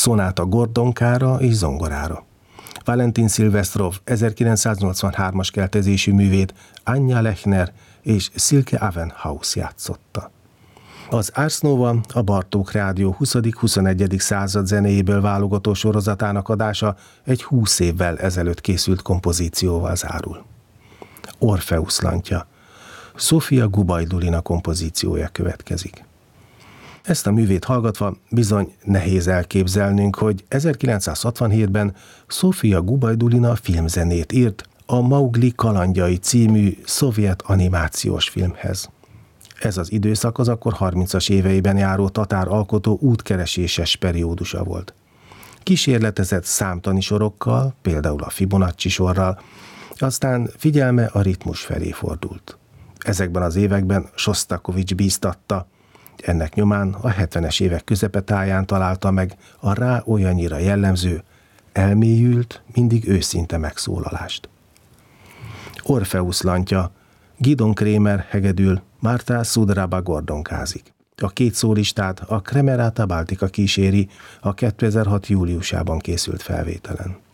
szonáta Gordonkára és zongorára. Valentin Szilvesztrov 1983-as keltezésű művét Anja Lechner és Silke Avenhaus játszotta. Az Ars Nova a Bartók Rádió 20.-21. század zenéjéből válogató sorozatának adása egy 20 évvel ezelőtt készült kompozícióval zárul. Orfeusz Lantya, Sofia Gubajdulina kompozíciója következik. Ezt a művét hallgatva bizony nehéz elképzelnünk, hogy 1967-ben Sofia Gubajdulina filmzenét írt a Maugli kalandjai című szovjet animációs filmhez. Ez az időszak az akkor 30-as éveiben járó tatár alkotó útkereséses periódusa volt. Kísérletezett számtani sorokkal, például a Fibonacci sorral, aztán figyelme a ritmus felé fordult. Ezekben az években Sosztakovics bíztatta, ennek nyomán a 70-es évek közepetáján találta meg a rá olyannyira jellemző, elmélyült, mindig őszinte megszólalást. Orfeusz Lantya, Gidon Krémer hegedül, Marta Sudraba gordonkázik. A két szólistát a Kremerata Baltica kíséri a 2006. júliusában készült felvételen.